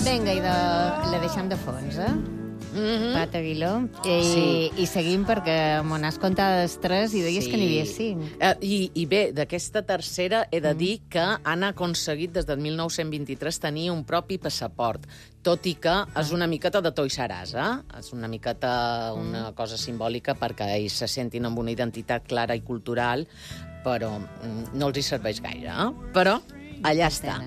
Vinga, i la deixem de fons, Pat Aguiló. I seguim perquè m'ho n'has comptat tres i deies que n'hi havia 5. I bé, d'aquesta tercera he de dir que han aconseguit des del 1923 tenir un propi passaport, tot i que és una miqueta de Toys R Us, És una miqueta una cosa simbòlica perquè ells se sentin amb una identitat clara i cultural, però no els hi serveix gaire, Però allà està.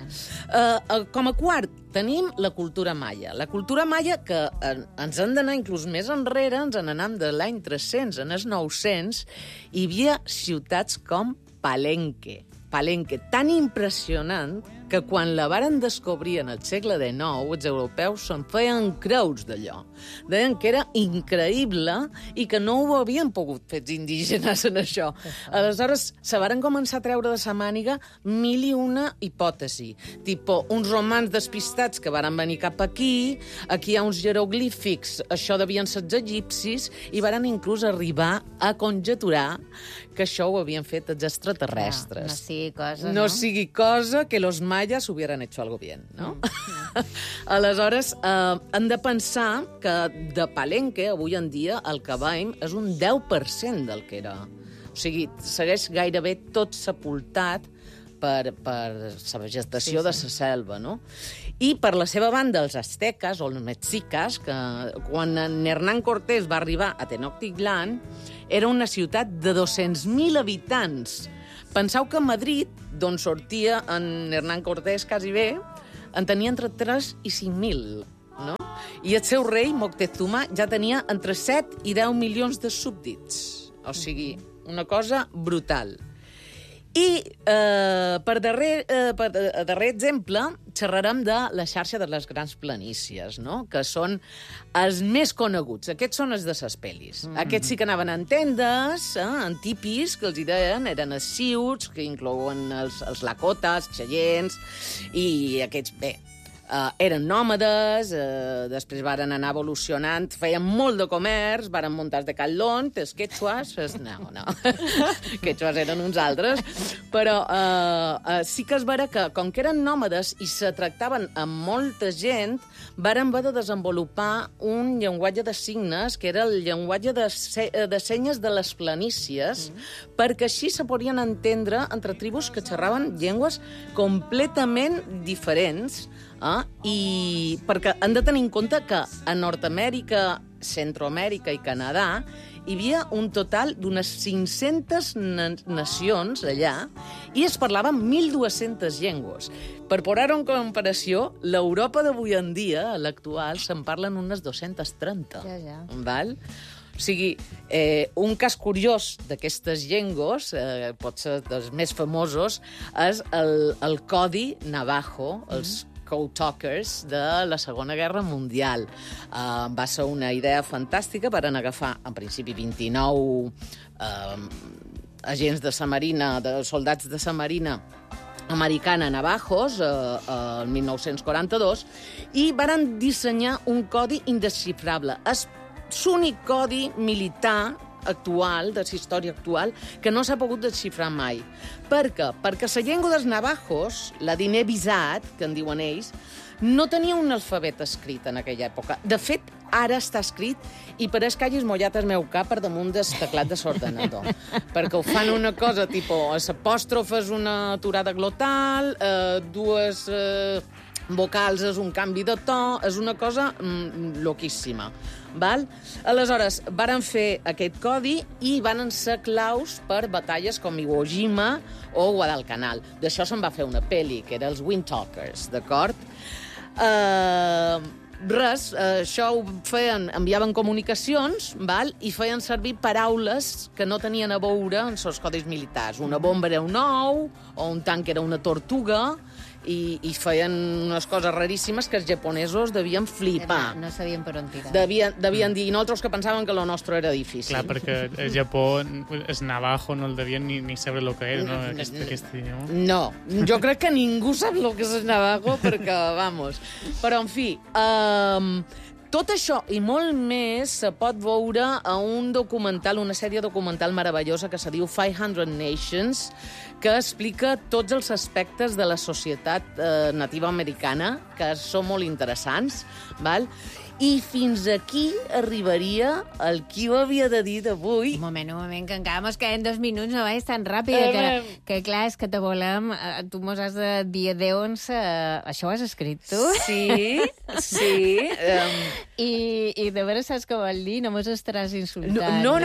Com a quart, tenim la cultura maia. La cultura maia que ens hem d'anar inclús més enrere, ens n'anem de l'any 300 en els 900, hi havia ciutats com Palenque, tan impressionant que quan la varen descobrir en el segle XIX, els europeus se'n feien creus d'allò. Deien que era increïble i que no ho havien pogut fer els indígenes en això. Aleshores, se varen començar a treure de sa màniga 1001 hipòtesi. Tipo, uns romans despistats que varen venir cap aquí hi ha uns jeroglífics, això devien ser els egipcis, i varen inclús arribar a conjeturar que això ho havien fet els extraterrestres. No sigui cosa que los mayas hubieran hecho algo bien, ¿no? Aleshores, hem de pensar que de Palenque, avui en dia, el que veiem és un 10% del que era. O sigui, segueix gairebé tot sepultat per la vegetació de la selva, no? I per la seva banda, els asteques, o els mexicas, que quan Hernán Cortés va arribar a Tenochtitlan, era una ciutat de 200.000 habitants. Penseu que a Madrid, d'on sortia en Hernán Cortés quasi bé, en tenia entre 3 i 5.000, no? I el seu rei, Moctezuma, ja tenia entre 7 i 10 milions de súbdits. O sigui, una cosa brutal. I per darrer exemple, xerrarem de la xarxa de les grans planícies, no? Que són els més coneguts. Aquests són els de ses pel·lis. Aquests sí que anaven en tendes, en tipis, que els hi deien, eren els sioux, que inclouen els lakotas, xeients, i aquests, bé, eren nòmades, després varen anar evolucionant, feien molt de comerç, varen muntar de Decathlon, els quechuas, no, quechuas eren uns altres, però sí que es vera que, com que eren nòmades i se tractaven amb molta gent, varen haver de desenvolupar un llenguatge de signes, que era el llenguatge de senyes de les planícies, perquè així se podien entendre entre tribus que xerraven llengües completament diferents, i perquè han de tenir en compte que a Nord-Amèrica, Centroamèrica i Canadà hi havia un total d'unes 500 nacions allà i es parlaven 1.200 llengües. Per posar-ho en comparació, l'Europa d'avui en dia, l'actual, se'n parlen unes 230. Ja. Val? O sigui, un cas curiós d'aquestes llengües, pot ser dels més famosos, és el codi Navajo, els Code Talkers de la Segona Guerra Mundial. Va ser una idea fantàstica per agafar, en principi, 29 agents de la Marina, de soldats de la Marina americana Navajos, el 1942, i varen dissenyar un codi indesxifrable. És l'únic codi militar actual, de la història actual, que no s'ha pogut desxifrar mai. Per què? Perquè la llengua dels navajos, la diné bisat, que en diuen ells, no tenia un alfabet escrit en aquella època. De fet, ara està escrit i pareix que hagis mullat el meu cap per damunt del teclat de l'ordenador. Perquè ho fan una cosa, tipus, l'apòstrof és una aturada glotal, dues vocals és un canvi de to, és una cosa loquíssima. Val? Aleshores, varen fer aquest codi i van ser claus per batalles com Iwo Jima o Guadalcanal. D'això se'n va fer una pel·li, que era els Wind Talkers, d'acord? Això ho feien, enviaven comunicacions, val? I feien servir paraules que no tenien a veure en els codis militars. Una bomba era un ou, o un tanc era una tortuga, i feien unes coses raríssimes que els japonesos devien flipar. No sabien per on tirar. Devien dir, i nosaltres que pensaven que lo nostre era difícil. Clar, perquè el Japó, el navajo, no el devien ni saber el que era, no? Aquest idioma. No, jo crec que ningú sap el que és el navajo, perquè, vamos... Però, en fi, tot això i molt més se pot veure a un documental, una sèrie documental meravellosa que se diu 500 Nations, que explica tots els aspectes de la societat nativa americana, que són molt interessants, val? I fins aquí arribaria el qui ho havia de dir d'avui. Un moment, que encara mos queden 2 minuts, no és tan ràpid, que clar, és que te volem... Tu mos has de dir adéu-nos... Això ho has escrit tu? Sí. I de veres saps què vol dir? No mos estaràs insultant. No.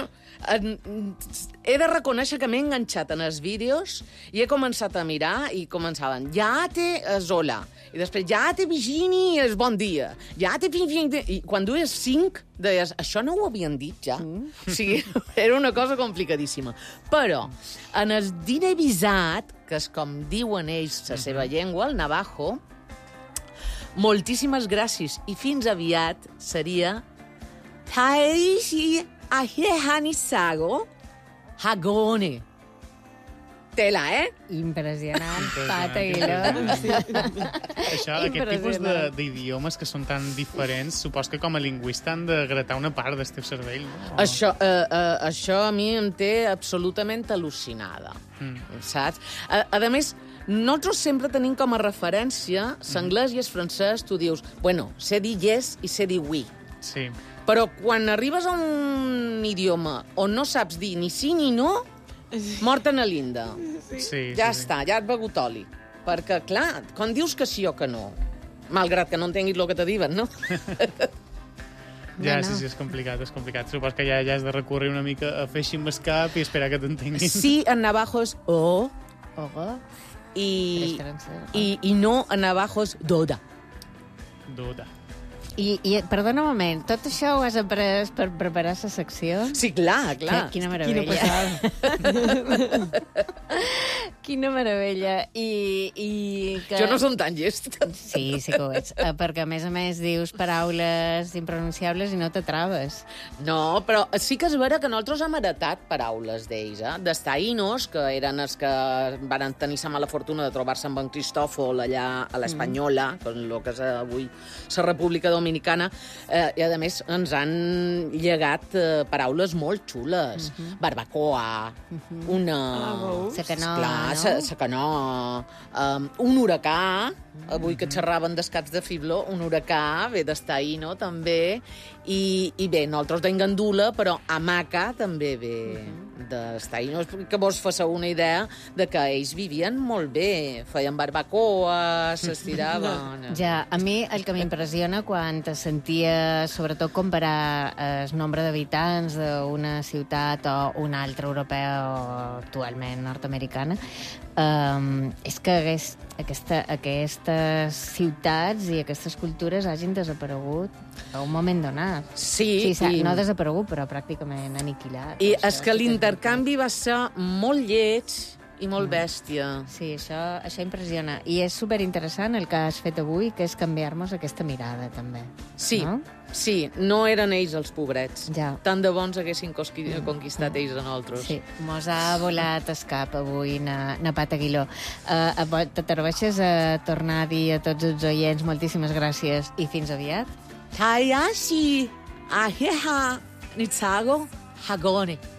He de reconèixer que m'he enganxat en els vídeos i he començat a mirar i començaven Jate és hola, i després Jate Virginie és bon dia, Jate i quan dues 5 deies, això no ho havien dit ja? O sigui, era una cosa complicadíssima. Però en el dinevisat, que és com diuen ells la seva llengua, el navajo, moltíssimes gràcies i fins aviat seria Taeishi Ahehanisago Hagone. Tela, Impressionant. Pata Aguiló. Això, aquest tipus d'idiomes que són tan diferents, supos que com a lingüista han de gratar una part del teu cervell, no? Això a mi em té absolutament al·lucinada, saps? A més, nosaltres sempre tenim com a referència l'anglès i el francès, tu dius, bueno, sé dir yes i sé dir oui. Sí. Però quan arribes a un idioma on no saps dir ni sí ni no, mort en linda. Sí, ja està, ja has begut oli. Perquè, clar, quan dius que sí o que no, malgrat que no entenguis el que te diuen, no? Ja, sí, és complicat. Supos que ja has de recórrer una mica a fer així amb el cap i esperar que t'entenguin. Sí, en navajo és o, i no en navajo és doda. Doda. I, perdona un moment, tot això ho has après per preparar la secció? Sí, clar. Quina meravella. Quina meravella. I que... Jo no som tan llest. Sí que ho ets. Perquè, a més, dius paraules impronunciables i no te trabes. No, però sí que és vera que nosaltres hem heretat paraules d'ells, dels taïnos, que eren els que van tenir la mala fortuna de trobar-se amb en Cristòfol allà a l'Espanyola, el que és avui la República Dominicana, i a més ens han llegat paraules molt xules. Barbacoa, una... Secanó, un huracà, avui que xerraven d'escaps de fibló, un huracà ve d'estaïno també, i bé, nosaltres d'engandula, però hamaca també ve d'estaïno, que vos fasseu una idea de que ells vivien molt bé, feien barbacoa, s'estiraven... Ja, a mi el que m'impressiona quan te sentia, sobretot, comparar el nombre d'habitants d'una ciutat o una altra europea o actualment nord-americana, és que aquestes ciutats i aquestes cultures hagin desaparegut a un moment donat. Sí. No desaparegut, però pràcticament aniquilat. I és que l'intercanvi va ser molt lleig i molt bèstia. Sí, això impressiona. I és superinteressant el que has fet avui, que és canviar-nos aquesta mirada, també. Sí, no? Sí, no eren ells els pobrets. Ja. Tant de bons haguessin conquistat ells a nosaltres. Sí, mos ha volat el cap avui na Pat Aguiló. T'atreveixes a tornar a dir a tots els oients moltíssimes gràcies i fins aviat? Tayashi, aheha, nitsago, hagone.